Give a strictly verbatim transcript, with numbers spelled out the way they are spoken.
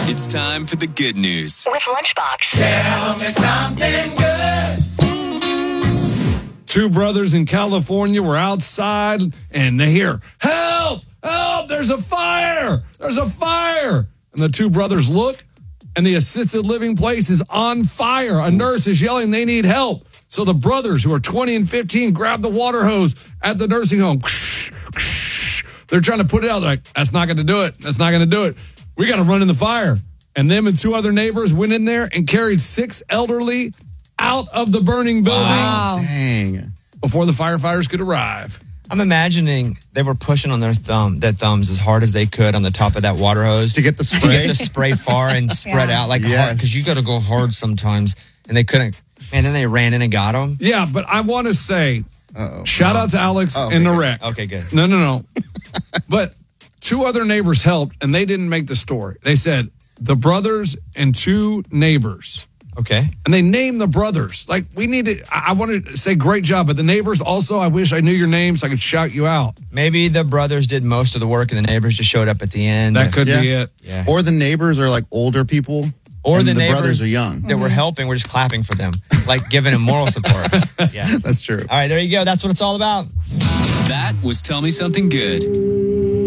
It's time for the good news with Lunchbox. Tell me something good. Two brothers in California were outside and they hear, help, help, there's a fire, there's a fire. And the two brothers look and the assisted living place is on fire. A nurse is yelling they need help. So the brothers, who are twenty and fifteen, grab the water hose at the nursing home. They're trying to put it out. They're like, that's not going to do it. That's not going to do it. We got to run in the fire. And them and two other neighbors went in there and carried six elderly out of the burning building Wow. Dang. before the firefighters could arrive. I'm imagining they were pushing on their thumb, their thumbs as hard as they could on the top of that water hose To get the to spray. get the spray far and spread Yeah. out like Yes. hard, because you got to go hard sometimes, and they couldn't. Man, then they ran in and got them. Yeah, but I want to say, Uh-oh. shout out to Alex Oh, in the okay. wreck. Okay, good. No, no, no. But two other neighbors helped, and they didn't make the story. They said the brothers and two neighbors. Okay. And they named the brothers. Like, we need to, I, I want to say great job, but the neighbors also, I wish I knew your name so I could shout you out. Maybe the brothers did most of the work, and the neighbors just showed up at the end. That could Yeah. be it. Yeah. Or the neighbors are like older people. Or and the, the neighbors brothers are young. that were helping. We're just clapping for them, like giving them moral support. Yeah. That's true. All right, there you go. That's what it's all about. That was Tell Me Something Good.